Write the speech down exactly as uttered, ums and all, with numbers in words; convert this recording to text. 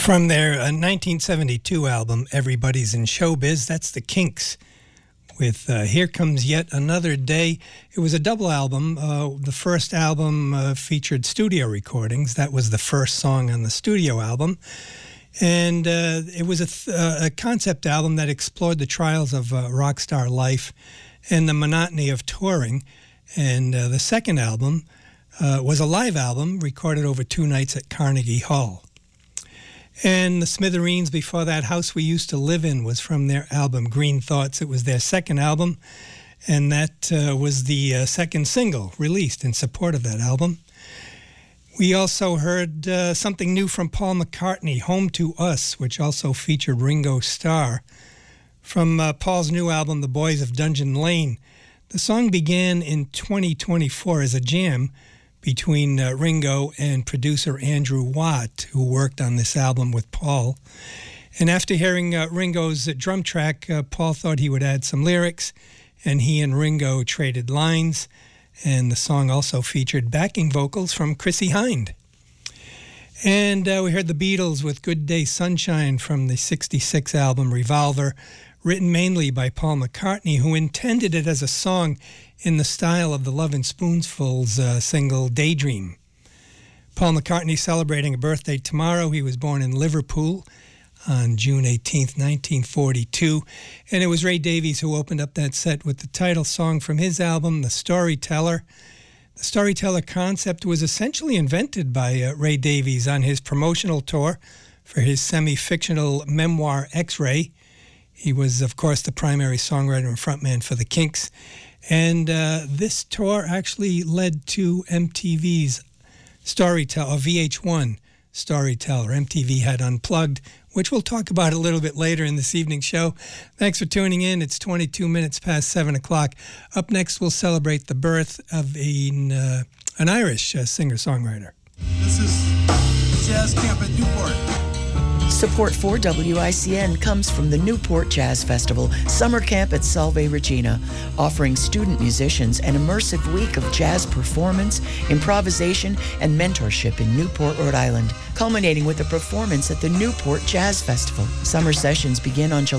From their uh, nineteen seventy-two album, Everybody's in Showbiz, that's the Kinks with uh, Here Comes Yet Another Day. It was a double album. Uh, the first album uh, featured studio recordings. That was the first song on the studio album. And uh, it was a, th- uh, a concept album that explored the trials of uh, rock star life and the monotony of touring. And uh, the second album uh, was a live album recorded over two nights at Carnegie Hall. And the Smithereens before that, House We Used to Live In, was from their album Green Thoughts. It was their second album, and that uh, was the uh, second single released in support of that album. We also heard uh, something new from Paul McCartney, Home to Us, which also featured Ringo Starr. From uh, Paul's new album, The Boys of Dungeon Lane. The song began in twenty twenty-four as a jam between uh, Ringo and producer Andrew Watt, who worked on this album with Paul. And after hearing uh, Ringo's uh, drum track, uh, Paul thought he would add some lyrics, and he and Ringo traded lines. And the song also featured backing vocals from Chrissie Hynde. And uh, we heard the Beatles with Good Day Sunshine from the sixty-six album Revolver, written mainly by Paul McCartney, who intended it as a song in the style of the Lovin' Spoonfuls uh, single Daydream. Paul McCartney celebrating a birthday tomorrow. He was born in Liverpool on June eighteenth, nineteen forty-two. And it was Ray Davies who opened up that set with the title song from his album, The Storyteller. The Storyteller concept was essentially invented by uh, Ray Davies on his promotional tour for his semi-fictional memoir X-Ray. He was, of course, the primary songwriter and frontman for the Kinks. And uh, this tour actually led to M T V's Storyteller, or V H one Storyteller. M T V had Unplugged, which we'll talk about a little bit later in this evening's show. Thanks for tuning in. It's twenty-two minutes past seven o'clock. Up next, we'll celebrate the birth of a, uh, an Irish uh, singer-songwriter. This is Jazz Camp at Newport. Support for W I C N comes from the Newport Jazz Festival Summer Camp at Salve Regina, offering student musicians an immersive week of jazz performance, improvisation, and mentorship in Newport, Rhode Island, culminating with a performance at the Newport Jazz Festival. Summer sessions begin on July